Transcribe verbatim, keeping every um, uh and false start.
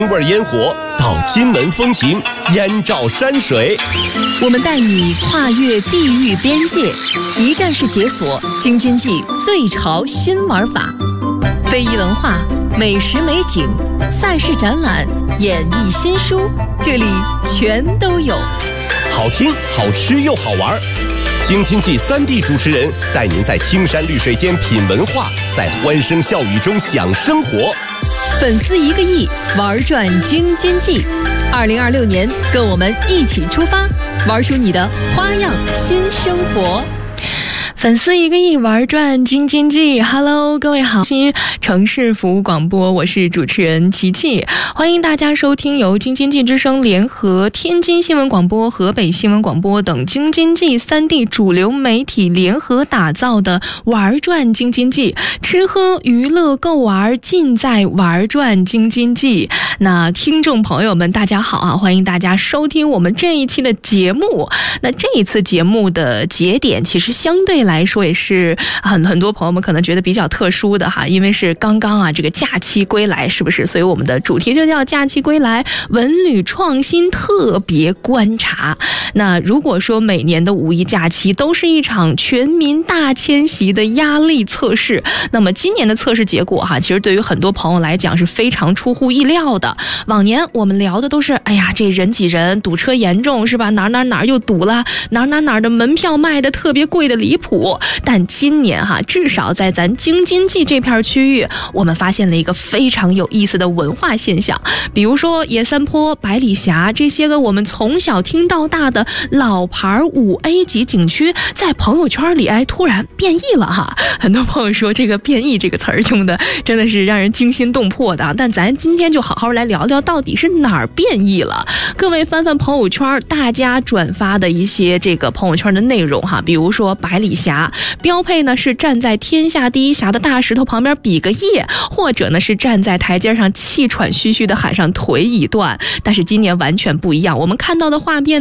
味烟火到金门风情，燕赵山水， 我们带你跨越地域边界，一站式解锁京津冀最潮新玩法，非遗文化、美食美景、赛事展览、演艺新书，这里全都有。 好听、好吃又好玩。京津冀三地主持人带您在青山绿水间品文化，在欢声笑语中享生活。 粉丝一个亿，玩转京津冀。二零二六年，跟我们一起出发，玩出你的花样新生活。 粉丝一个亿，玩转京津冀。Hello， 各位好，新城市服务广播，我是主持人琪琪，欢迎大家收听由京津冀之声联合天津新闻广播、河北新闻广播等京津冀三地主流媒体联合打造的玩转京津冀，吃喝娱乐购玩尽在玩转京津冀。那听众朋友们大家好啊，欢迎大家收听我们这一期的节目。那这一次节目的节点其实相对来来说也是很很多朋友们可能觉得比较特殊的哈，因为是刚刚啊这个假期归来，是不是？所以我们的主题就叫假期归来文旅创新特别观察。那如果说每年的五一假期都是一场全民大迁徙的压力测试，那么今年的测试结果哈，其实对于很多朋友来讲是非常出乎意料的。往年我们聊的都是哎呀这人挤人，堵车严重是吧？哪哪哪又堵了，哪哪哪的门票卖的特别贵的离谱。但今年哈，至少在咱京津冀这片区域，我们发现了一个非常有意思的文化现象，比如说野三坡、百里峡这些个我们从小听到大的老牌五 A 级景区，在朋友圈里哎突然变异了哈。很多朋友说这个变异这个词儿用的真的是让人惊心动魄的，但咱今天就好好来聊聊到底是哪儿变异了。各位翻翻朋友圈，大家转发的一些这个朋友圈的内容哈，比如说百里峡标配呢是站在天下第一峡的大石头旁边比个耶，或者呢是站在台阶上气喘吁吁的喊上腿已断。但是今年完全不一样，我们看到的画面